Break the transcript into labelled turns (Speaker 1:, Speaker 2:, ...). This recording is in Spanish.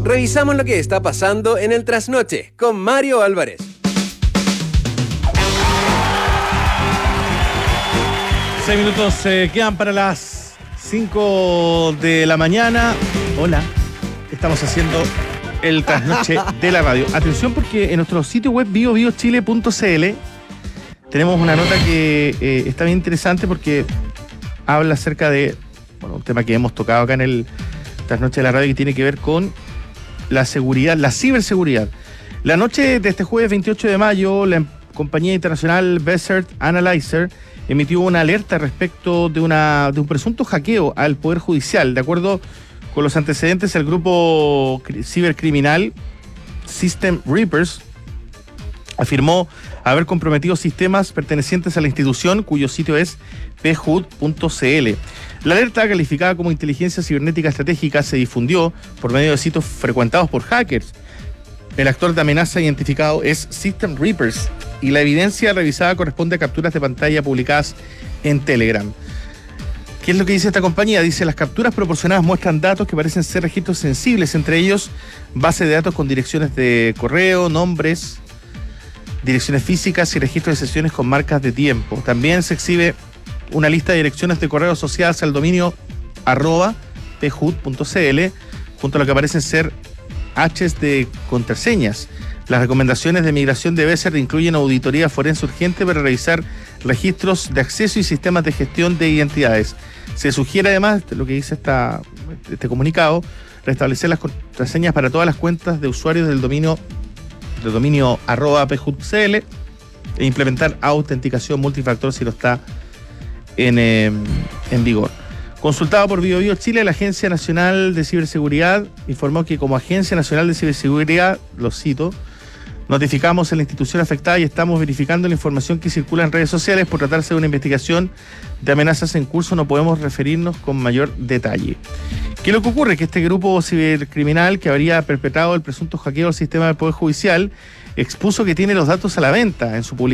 Speaker 1: revisamos lo que está pasando en el trasnoche con Mario Álvarez.
Speaker 2: 6 minutos quedan para las 5 de la mañana. Hola, estamos haciendo el trasnoche de la radio. Atención, porque en nuestro sitio web biobiochile.cl tenemos una nota que está bien interesante porque habla acerca de un tema que hemos tocado acá en el trasnoche de la radio, que tiene que ver con la seguridad, la ciberseguridad. La noche de este jueves 28 de mayo, la compañía internacional Bezert Analyzer emitió una alerta respecto de un presunto hackeo al Poder Judicial. De acuerdo con los antecedentes, el grupo cibercriminal System Reapers afirmó haber comprometido sistemas pertenecientes a la institución, cuyo sitio es phud.cl. La alerta, calificada como inteligencia cibernética estratégica, se difundió por medio de sitios frecuentados por hackers. El actor de amenaza identificado es System Reapers y la evidencia revisada corresponde a capturas de pantalla publicadas en Telegram. ¿Qué es lo que dice esta compañía? Dice: las capturas proporcionadas muestran datos que parecen ser registros sensibles, entre ellos base de datos con direcciones de correo, nombres, direcciones físicas y registros de sesiones con marcas de tiempo. También se exhibe una lista de direcciones de correo asociadas al dominio @phud.cl, junto a lo que parecen ser hashes de contraseñas. Las recomendaciones de migración de Bezert incluyen auditoría forense urgente para revisar registros de acceso y sistemas de gestión de identidades. Se sugiere además, lo que dice este comunicado, restablecer las contraseñas para todas las cuentas de usuarios del dominio @phud.cl e implementar autenticación multifactor si no está en vigor. Consultado por BioBio Chile, la Agencia Nacional de Ciberseguridad informó que como Agencia Nacional de Ciberseguridad, lo cito, notificamos a la institución afectada y estamos verificando la información que circula en redes sociales. Por tratarse de una investigación de amenazas en curso, no podemos referirnos con mayor detalle. ¿Qué es lo que ocurre? Que este grupo cibercriminal que habría perpetrado el presunto hackeo al sistema del Poder Judicial expuso que tiene los datos a la venta en su publicación